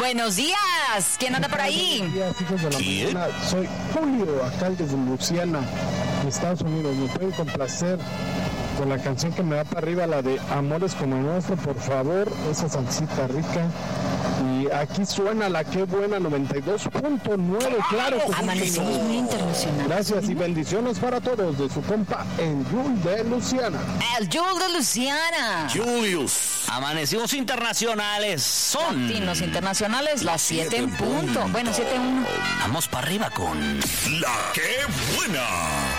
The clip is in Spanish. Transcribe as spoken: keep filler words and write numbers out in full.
Buenos días. ¿Quién anda por ahí? Buenos días, hijos de la mañana. Soy Julio, alcalde de Luciana, Estados Unidos. Me pueden complacer con la canción que me da para arriba, la de Amores como el nuestro, por favor, esa salsita rica. Y aquí suena la que buena noventa y dos punto nueve, claro. Amanecimos muy internacional. Gracias y bendiciones para todos de su compa El Jul de Luciana. El Jul de Luciana. Julius. Amanecimos internacionales. Son Latinos internacionales, las siete en punto. Bueno, siete uno. Vamos para arriba con La que buena.